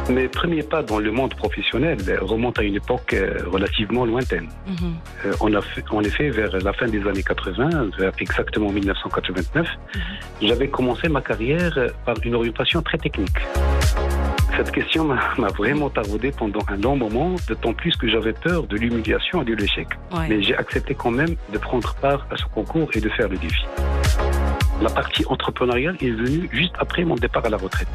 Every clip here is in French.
Mes premiers pas dans le monde professionnel remontent à une époque relativement lointaine. En effet, vers la fin des années 80, vers exactement 1989, j'avais commencé ma carrière par une orientation très technique. Cette question m'a vraiment taraudé pendant un long moment, d'autant plus que j'avais peur de l'humiliation et de l'échec. Ouais. Mais j'ai accepté quand même de prendre part à ce concours et de faire le défi. La partie entrepreneuriale est venue juste après mon départ à la retraite.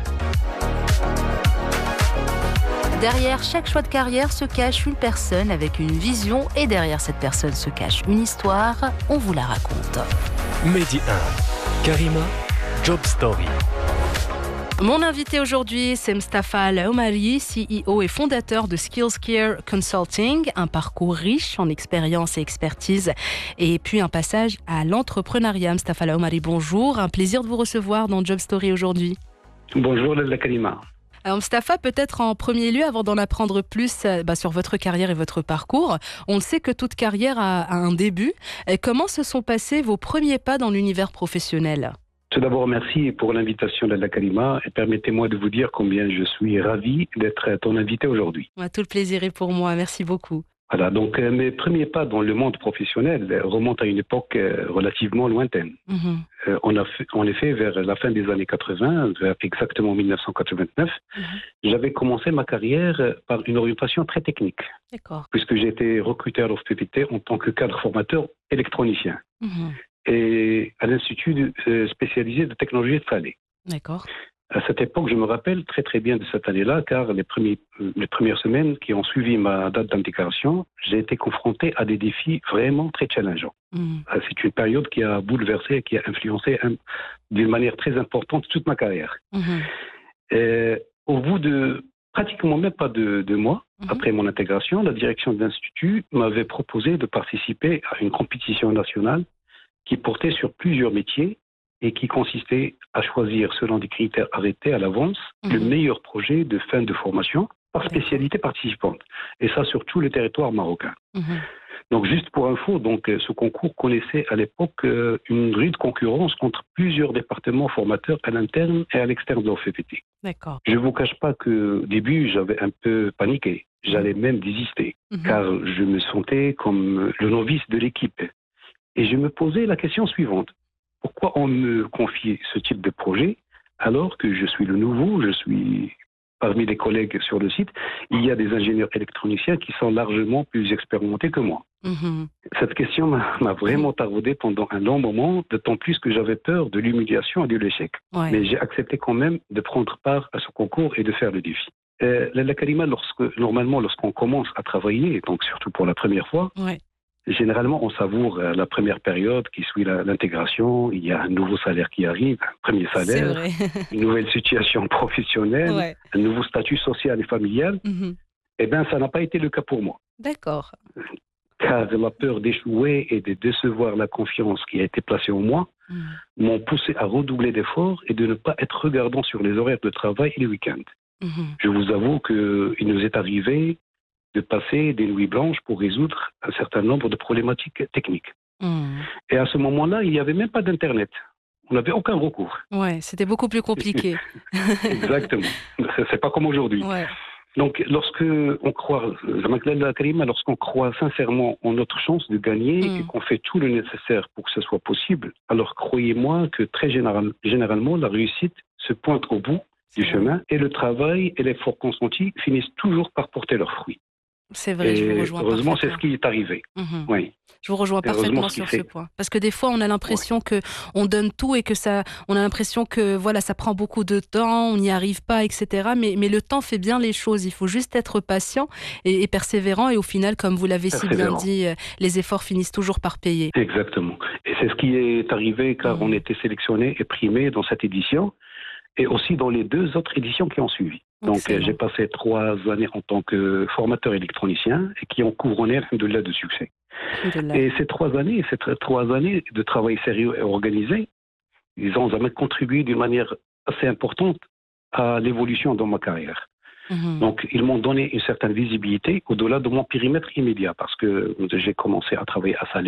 Derrière chaque choix de carrière se cache une personne avec une vision et derrière cette personne se cache une histoire. On vous la raconte. Medi 1, Karima, Job Story. Mon invité aujourd'hui, c'est Mustapha Al-Omari, CEO et fondateur de SkillsCare Consulting, un parcours riche en expérience et expertise et puis un passage à l'entrepreneuriat. Mustapha Al-Omari, bonjour, un plaisir de vous recevoir dans Job Story aujourd'hui. Bonjour Lalla Karima. Alors Mustapha, peut-être en premier lieu, avant d'en apprendre plus sur votre carrière et votre parcours, on le sait que toute carrière a un début. Comment se sont passés vos premiers pas dans l'univers professionnel ? Tout d'abord, merci pour l'invitation Lalla Karima et permettez-moi de vous dire combien je suis ravi d'être ton invité aujourd'hui. Tout le plaisir est pour moi, merci beaucoup. Voilà, donc mes premiers pas dans le monde professionnel remontent à une époque relativement lointaine. En effet, vers la fin des années 80, vers exactement 1989, j'avais commencé ma carrière par une orientation très technique. D'accord. Puisque j'ai été recruté à l'OFPPT en tant que cadre formateur électronicien et à l'Institut spécialisé de technologie de Salé. D'accord. À cette époque, je me rappelle très très bien de cette année-là, car les premières semaines qui ont suivi ma date d'intégration, j'ai été confronté à des défis vraiment très challengeants. C'est une période qui a bouleversé et qui a influencé d'une manière très importante toute ma carrière. Au bout de pratiquement même pas de mois, après mon intégration, la direction de l'Institut m'avait proposé de participer à une compétition nationale qui portait sur plusieurs métiers et qui consistait à choisir, selon des critères arrêtés à l'avance, le meilleur projet de fin de formation par spécialité participante. Et ça sur tout le territoire marocain. Donc juste pour info, ce concours connaissait à l'époque une rude concurrence entre plusieurs départements formateurs à l'interne et à l'externe de l'OFPT. D'accord. Je ne vous cache pas qu'au début, j'avais un peu paniqué. J'allais même désister, car je me sentais comme le novice de l'équipe. Et je me posais la question suivante. Pourquoi on me confiait ce type de projet alors que je suis le nouveau, je suis parmi les collègues sur le site, il y a des ingénieurs électroniciens qui sont largement plus expérimentés que moi. Cette question m'a vraiment taraudé pendant un long moment, d'autant plus que j'avais peur de l'humiliation et de l'échec. Mais j'ai accepté quand même de prendre part à ce concours et de faire le défi. Lalla Karima, lorsqu'on commence à travailler, donc surtout pour la première fois, généralement, on savoure la première période qui suit l'intégration. Il y a un nouveau salaire qui arrive, un premier salaire, une nouvelle situation professionnelle, un nouveau statut social et familial. Eh bien, ça n'a pas été le cas pour moi. D'accord. Car la peur d'échouer et de décevoir la confiance qui a été placée en moi m'ont poussé à redoubler d'efforts et de ne pas être regardant sur les horaires de travail et les week-ends. Je vous avoue qu'il nous est arrivé de passer des nuits blanches pour résoudre un certain nombre de problématiques techniques. Et à ce moment-là, il n'y avait même pas d'Internet. On n'avait aucun recours. C'était beaucoup plus compliqué. Exactement. C'est pas comme aujourd'hui. Donc, lorsqu'on croit sincèrement en notre chance de gagner et qu'on fait tout le nécessaire pour que ce soit possible, alors croyez-moi que très généralement, la réussite se pointe au bout du chemin et le travail et l'effort consenti finissent toujours par porter leurs fruits. C'est vrai, je vous rejoins heureusement, parfaitement. c'est ce qui est arrivé. Je vous rejoins parfaitement sur ce point. Parce que des fois, on a l'impression que on donne tout et que on a l'impression que ça prend beaucoup de temps, on n'y arrive pas, etc. Mais le temps fait bien les choses. Il faut juste être patient et persévérant. Et au final, comme vous l'avez si bien dit, les efforts finissent toujours par payer. Exactement. Et c'est ce qui est arrivé car on était sélectionnés et primés dans cette édition et aussi dans les 2 autres éditions qui ont suivi. Donc, j'ai passé 3 années en tant que formateur électronicien et qui ont couronné, alhamdoulilah, de succès. Et ces 3 années de travail sérieux et organisé, ils ont jamais contribué d'une manière assez importante à l'évolution dans ma carrière. Donc, ils m'ont donné une certaine visibilité au-delà de mon périmètre immédiat parce que j'ai commencé à travailler à Salé.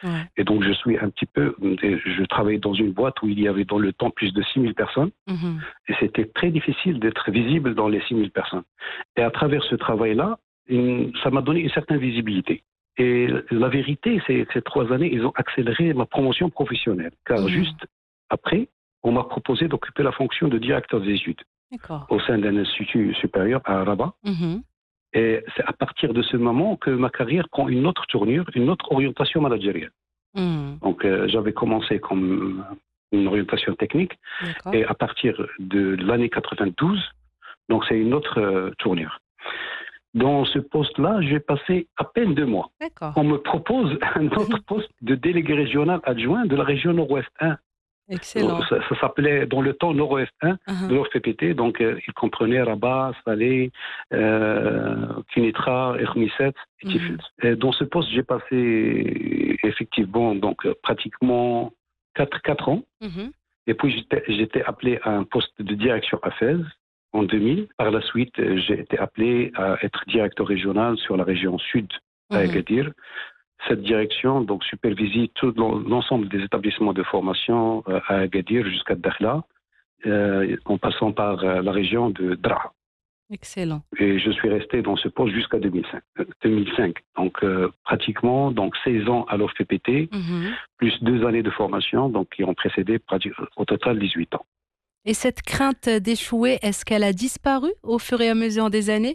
Ouais. Et donc, je travaillais dans une boîte où il y avait dans le temps plus de 6000 personnes. Et c'était très difficile d'être visible dans les 6000 personnes. Et à travers ce travail-là, ça m'a donné une certaine visibilité. Et la vérité, c'est que ces 3 années, ils ont accéléré ma promotion professionnelle. Car juste après, on m'a proposé d'occuper la fonction de directeur des études au sein d'un institut supérieur à Rabat. Et c'est à partir de ce moment que ma carrière prend une autre tournure, une autre orientation managériale. Donc, j'avais commencé comme une orientation technique. Et à partir de l'année 92, donc c'est une autre tournure. Dans ce poste-là, j'ai passé à peine 2 mois. On me propose un autre poste de délégué régional adjoint de la région Nord-Ouest 1. Excellent. Donc, ça s'appelait dans le temps Nord-Ouest 1 de l'OFPPT. Donc, il comprenait Rabat, Salé, Kinitra, Hermiset et Tiflis. Et dans ce poste, j'ai passé effectivement donc, pratiquement 4 ans. Et puis, j'étais appelé à un poste de direction à Fès en 2000. Par la suite, j'ai été appelé à être directeur régional sur la région sud à Agadir. Cette direction donc supervise tout l'ensemble des établissements de formation à Agadir jusqu'à Dakhla, en passant par la région de Draa. Excellent. Et je suis resté dans ce poste jusqu'à 2005. Donc pratiquement donc 16 ans à l'OFPPT, plus 2 années de formation, donc qui ont précédé au total 18 ans. Et cette crainte d'échouer, est-ce qu'elle a disparu au fur et à mesure des années?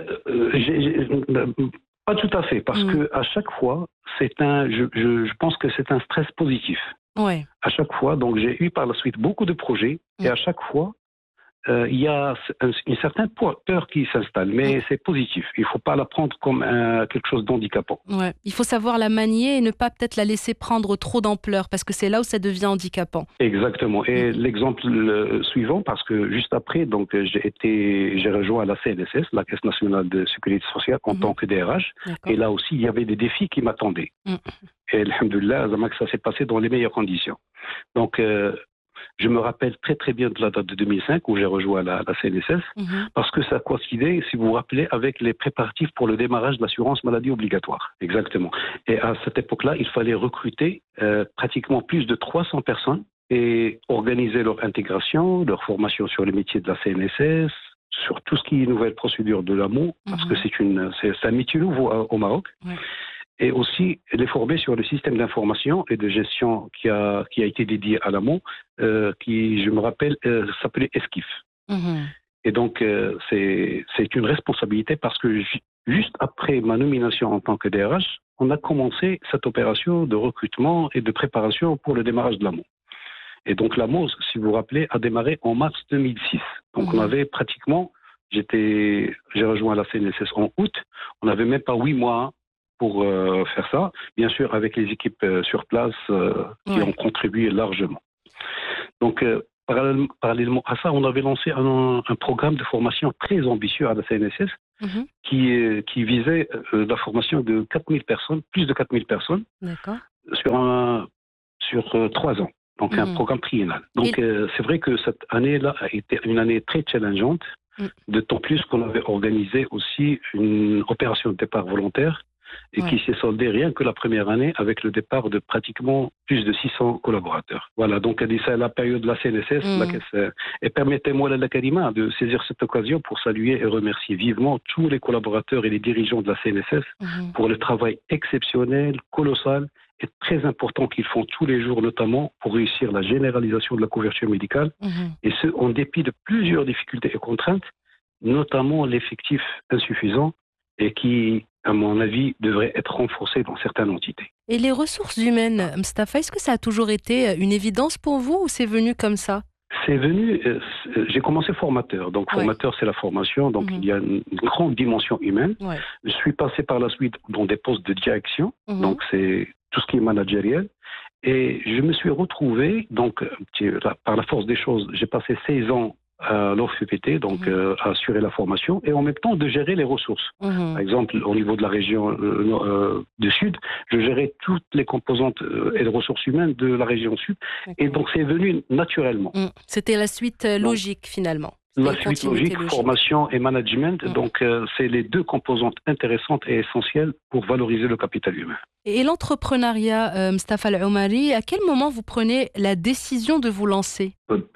Pas tout à fait, parce que à chaque fois, je pense que c'est un stress positif. Ouais. À chaque fois, donc j'ai eu par la suite beaucoup de projets, et à chaque fois, il y a une certaine peur qui s'installe, mais c'est positif. Il ne faut pas la prendre comme quelque chose d'handicapant. Ouais. Il faut savoir la manier et ne pas peut-être la laisser prendre trop d'ampleur, parce que c'est là où ça devient handicapant. Exactement. Et l'exemple suivant, parce que juste après, donc j'ai rejoint la CNSS, la Caisse nationale de sécurité sociale, en tant que DRH. Et là aussi, il y avait des défis qui m'attendaient. Et alhamdoulilah, ça s'est passé dans les meilleures conditions. Donc, je me rappelle très très bien de la date de 2005 où j'ai rejoint la CNSS, parce que ça coïncidait, si vous vous rappelez, avec les préparatifs pour le démarrage de l'assurance maladie obligatoire. Exactement. Et à cette époque-là, il fallait recruter pratiquement plus de 300 personnes et organiser leur intégration, leur formation sur les métiers de la CNSS, sur tout ce qui est nouvelle procédure de l'AMO, parce que c'est un métier nouveau au Maroc. Et aussi les former sur le système d'information et de gestion qui a été dédié à l'AMO, qui, je me rappelle, s'appelait Esquif. Et donc, c'est une responsabilité parce que juste après ma nomination en tant que DRH, on a commencé cette opération de recrutement et de préparation pour le démarrage de l'AMO. Et donc, l'AMO, si vous vous rappelez, a démarré en mars 2006. Donc, on avait pratiquement, j'ai rejoint la CNSS en août, on n'avait même pas 8 mois pour faire ça, bien sûr avec les équipes sur place qui ont contribué largement. Donc, parallèlement à ça, on avait lancé un programme de formation très ambitieux à la CNSS qui visait la formation de 4000 personnes, plus de 4000 personnes, sur 3 ans. Donc, un programme triennal. Donc, c'est vrai que cette année-là a été une année très challengeante, d'autant plus qu'on avait organisé aussi une opération de départ volontaire et qui s'est soldée rien que la première année avec le départ de pratiquement plus de 600 collaborateurs. Voilà, donc c'est la période de la CNSS, la caisse. Et permettez-moi, Lalla Karima, de saisir cette occasion pour saluer et remercier vivement tous les collaborateurs et les dirigeants de la CNSS pour le travail exceptionnel, colossal et très important qu'ils font tous les jours, notamment pour réussir la généralisation de la couverture médicale, et ce, en dépit de plusieurs difficultés et contraintes, notamment l'effectif insuffisant et qui, à mon avis, devrait être renforcé dans certaines entités. Et les ressources humaines, Mustapha, est-ce que ça a toujours été une évidence pour vous ou c'est venu comme ça? C'est venu, j'ai commencé formateur. Donc, formateur, c'est la formation. Donc, il y a une grande dimension humaine. Je suis passé par la suite dans des postes de direction. Donc, c'est tout ce qui est managériel. Et je me suis retrouvé, donc, par la force des choses, j'ai passé 16 ans à l'OFPPT, donc à assurer la formation et en même temps de gérer les ressources. Par exemple, au niveau de la région du Sud, je gérais toutes les composantes et les ressources humaines de la région Sud. Et donc, c'est venu naturellement. C'était la suite logique, finalement. La suite logique, formation et management. Donc, c'est les deux composantes intéressantes et essentielles pour valoriser le capital humain. Et l'entrepreneuriat, Mustapha Al-Oumari, à quel moment vous prenez la décision de vous lancer?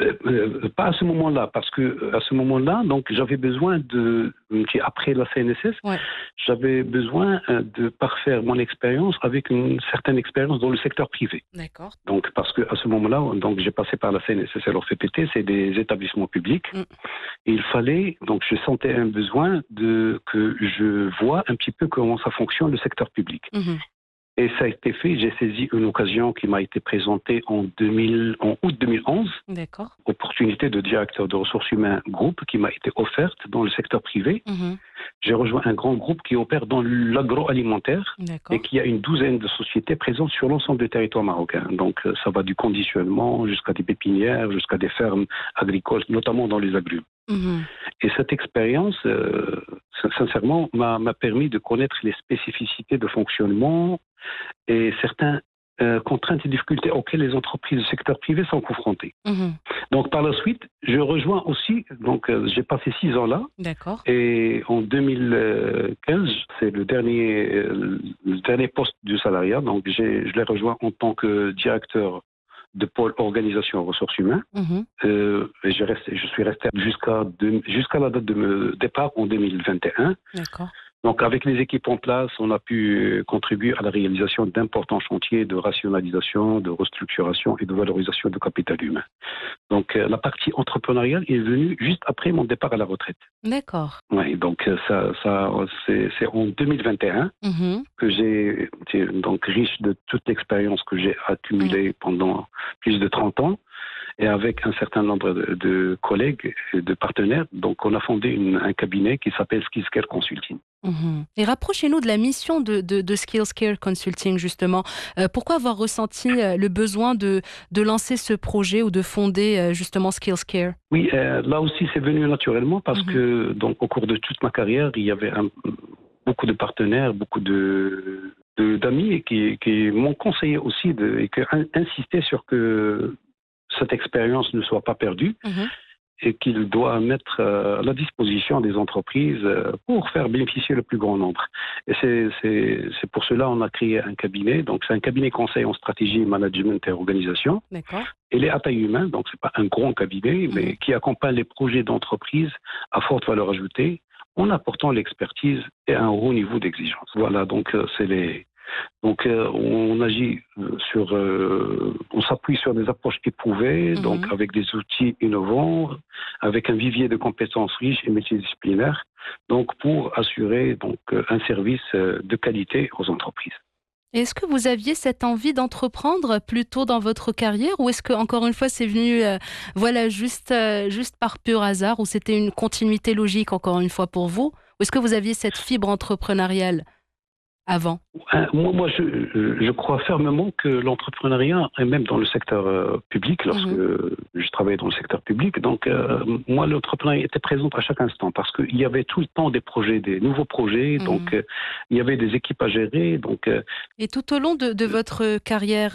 Pas à ce moment-là, parce que à ce moment-là, donc j'avais besoin après la CNSS, j'avais besoin de parfaire mon expérience avec une certaine expérience dans le secteur privé. D'accord. Donc parce que à ce moment-là, donc j'ai passé par la CNSS et l'OFPT, c'est des établissements publics. Et il fallait, donc je sentais un besoin que je vois un petit peu comment ça fonctionne le secteur public. Et ça a été fait. J'ai saisi une occasion qui m'a été présentée en août 2011. D'accord. Opportunité de directeur de ressources humaines groupe qui m'a été offerte dans le secteur privé. J'ai rejoint un grand groupe qui opère dans l'agroalimentaire et qui a une douzaine de sociétés présentes sur l'ensemble du territoire marocain. Donc ça va du conditionnement jusqu'à des pépinières, jusqu'à des fermes agricoles, notamment dans les agrumes. Et cette expérience, sincèrement, m'a permis de connaître les spécificités de fonctionnement et certaines contraintes et difficultés auxquelles les entreprises du secteur privé sont confrontées. Donc par la suite, je rejoins aussi, donc j'ai passé 6 ans là. D'accord. Et en 2015, c'est le dernier poste du salariat. Donc je l'ai rejoint en tant que directeur de pôle organisation et ressources humaines. Et je suis resté jusqu'à la date de départ en 2021. D'accord. Donc, avec les équipes en place, on a pu contribuer à la réalisation d'importants chantiers de rationalisation, de restructuration et de valorisation du capital humain. Donc, la partie entrepreneuriale est venue juste après mon départ à la retraite. D'accord. Oui, donc c'est en 2021 que j'ai donc riche de toute l'expérience que j'ai accumulée pendant plus de 30 ans. Et avec un certain nombre de collègues et de partenaires, donc on a fondé un cabinet qui s'appelle SkillsCare Consulting. Et rapprochez-nous de la mission de SkillsCare Consulting, justement. Pourquoi avoir ressenti le besoin de lancer ce projet ou de fonder justement SkillsCare? Oui, là aussi c'est venu naturellement parce que donc, au cours de toute ma carrière, il y avait beaucoup de partenaires, beaucoup d'amis qui m'ont conseillé aussi et qui insistaient sur que cette expérience ne soit pas perdue et qu'il doit mettre à la disposition des entreprises pour faire bénéficier le plus grand nombre. Et c'est pour cela qu'on a créé un cabinet. Donc c'est un cabinet conseil en stratégie, management et organisation. D'accord. Il est à taille humaine, donc c'est pas un grand cabinet, mais qui accompagne les projets d'entreprise à forte valeur ajoutée en apportant l'expertise et un haut niveau d'exigence. Voilà, donc Donc, on agit on s'appuie sur des approches éprouvées, donc avec des outils innovants, avec un vivier de compétences riches et multidisciplinaires, donc pour assurer un service de qualité aux entreprises. Est-ce que vous aviez cette envie d'entreprendre plus tôt dans votre carrière, ou est-ce que, encore une fois, c'est venu juste par pur hasard, ou c'était une continuité logique, encore une fois, pour vous? Ou est-ce que vous aviez cette fibre entrepreneuriale avant? Moi, je crois fermement que l'entrepreneuriat, et même dans le secteur public, lorsque je travaillais dans le secteur public, donc moi, l'entrepreneuriat était présent à chaque instant parce qu'il y avait tout le temps des nouveaux projets, donc il y avait des équipes à gérer. Donc, Et tout au long de votre carrière,